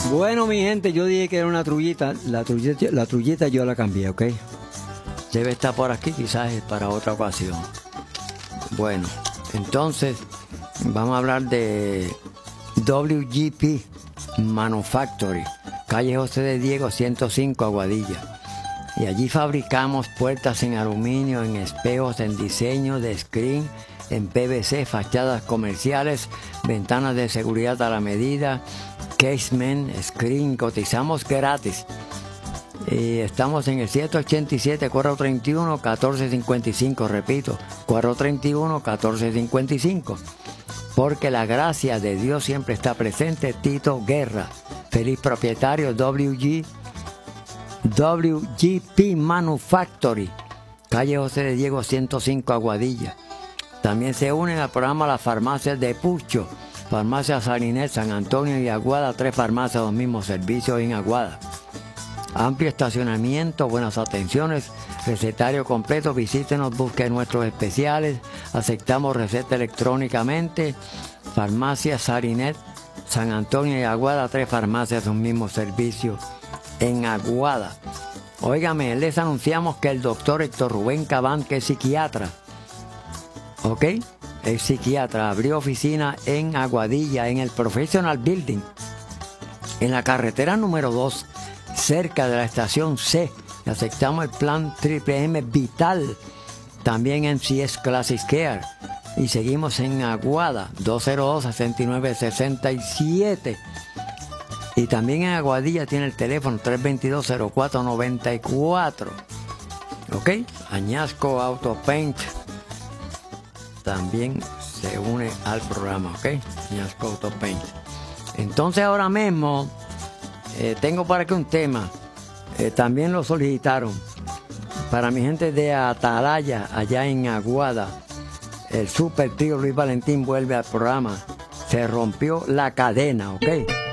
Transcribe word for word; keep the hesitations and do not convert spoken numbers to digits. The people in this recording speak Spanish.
Bueno, mi gente, yo dije que era una trullita. La trullita, la trullita yo la cambié, ¿ok? Debe estar por aquí, quizás es para otra ocasión. Bueno, entonces vamos a hablar de W G P Manufacturing, calle José de Diego ciento cinco, Aguadilla. Y allí fabricamos puertas en aluminio, en espejos, en diseño de screen, en P V C, fachadas comerciales, ventanas de seguridad a la medida, casement, screen, cotizamos gratis. Y estamos en el siete ochenta y siete, cuatrocientos treinta y uno, catorce cincuenta y cinco, repito, cuatrocientos treinta y uno, catorce cincuenta y cinco. Porque la gracia de Dios siempre está presente. Tito Guerra, feliz propietario, W G, W G P Manufacturing, calle José de Diego ciento cinco, Aguadilla. También se unen al programa las farmacias de Pucho, farmacia Salinet, San Antonio y Aguada, tres farmacias, los mismos servicios en Aguada. Amplio estacionamiento, buenas atenciones, recetario completo, visítenos, busquen nuestros especiales, aceptamos receta electrónicamente. Farmacia Salinet, San Antonio y Aguada, tres farmacias, los mismos servicios en Aguada. Óigame, les anunciamos que el doctor Héctor Rubén Cabán, que es psiquiatra, ¿ok? Es psiquiatra, abrió oficina en Aguadilla, en el Professional Building, en la carretera número dos, cerca de la estación C. Aceptamos el plan Triple M Vital, también en C S Classic Care. Y seguimos en Aguada, dos cero dos, seis nueve seis siete. Y también en Aguadilla tiene el teléfono tres dos dos, cero cuatro nueve cuatro. ¿Ok? Añasco Auto Paint también se une al programa, ¿ok? Añasco Auto Paint. Entonces ahora mismo eh, tengo para aquí un tema. Eh, también lo solicitaron. Para mi gente de Atalaya, allá en Aguada, el super trío Luis Valentín vuelve al programa. Se rompió la cadena, ¿ok?